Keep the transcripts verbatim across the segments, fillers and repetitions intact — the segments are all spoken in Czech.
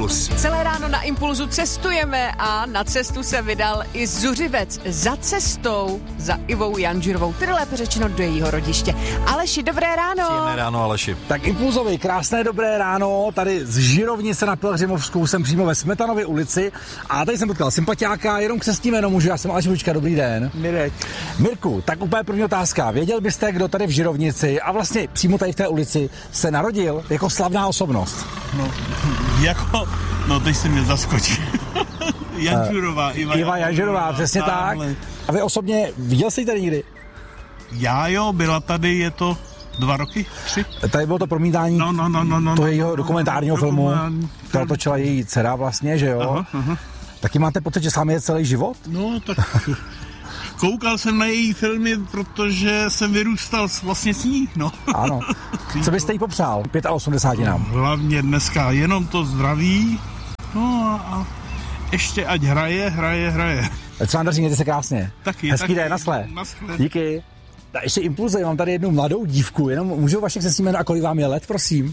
Impuls. Celé ráno na Impulzu cestujeme a na cestu se vydal i Zuřivec za cestou za Ivou Janžurovou, tedy lépe řečeno do jejího rodiště. Aleši, dobré ráno. Příjemné ráno, Aleši. Tak Impulzovi, krásné dobré ráno, tady z Žirovnice na Pelhřimovskou, jsem přímo ve Smetanově ulici a tady jsem potkal sympatiáka, jenom křestním jméno můžu, já jsem Aleš Vojčka, dobrý den. Mirek. Mirku, tak úplně první otázka, věděl byste, kdo tady v Žirovnici a vlastně přímo tady v té ulici se narodil jako slavná osobnost? No, jako, no teď se mě zaskočí. Janžurová, Iva, Iva Janžurová, přesně tak. A vy osobně viděl jste ji tady někdy? Já jo, byla tady, je to dva roky, tři. Tady bylo to promítání no, no, no, no, no, toho jejího dokumentárního no, filmu, dokumentární která točila její dcera vlastně, že jo? Aha, aha. Taky máte pocit, že s vámi je celý život? No, tak koukal jsem na její filmy, protože jsem vyrůstal vlastně s ní, no. Ano. Co byste jí popřál? osmdesát pět nám. Hlavně dneska jenom to zdraví, no a ještě ať hraje, hraje, hraje. Co vám daří, mějte se krásně. Taky, Hezký taky. den, naschle. Naschle. Díky. A ještě Impulze, mám tady jednu mladou dívku, jenom můžu vaše křestní jméno a kolik vám je let, prosím?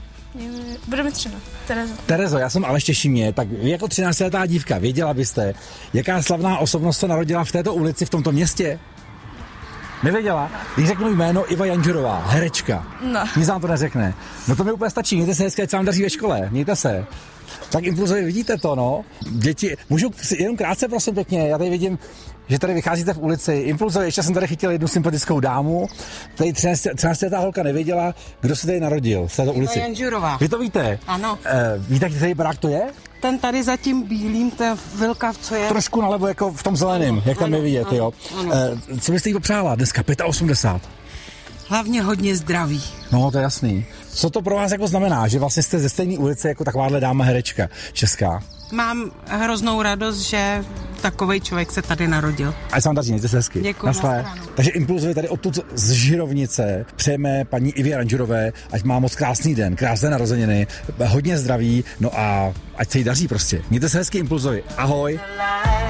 Bude mi třeba, Terezo. Terezo, já jsem Aleš Těšimě, tak vy jako třináctiletá dívka, věděla byste, jaká slavná osobnost se narodila v této ulici, v tomto městě? Nevěděla? Když řeknu jméno Iva Janžurová, herečka. No. Nic vám to neřekne. No to mi úplně stačí, mějte se hezky, ať se vám daří ve škole, mějte se. Tak Impulzovi, vidíte to, no. Děti, můžu jenom krátce, prosím pěkně, já tady vidím, že tady vycházíte v ulici. Impulzovi, ještě jsem tady chytil jednu sympatickou dámu. Tady třináctiletá holka nevěděla, kdo se tady narodil v této ulici. Janžurová. Vy to víte? Ano. E, víte, který barák to je? Ten tady za tím bílým, ten vilka, co je. Trošku nalevo, jako v tom zeleném, jak tam ano, je vidět, ano, jo. ano. E, co byste jí popřála dneska, osmdesát pět? Hlavně hodně zdraví. No, to je jasný. Co to pro vás jako znamená, že vlastně jste ze stejné ulice jako takováhle dáma herečka česká? Mám hroznou radost, že takovej člověk se tady narodil. A se vám daří, mějte se hezky. Děkuji. Naschle. Takže Impulzovi tady odtud z Žirovnice přejeme paní Ivě Janžurové, ať má moc krásný den, krásné narozeniny, hodně zdraví, no a ať se jí daří prostě. Mějte se hezky, Impulzovi. Ahoj.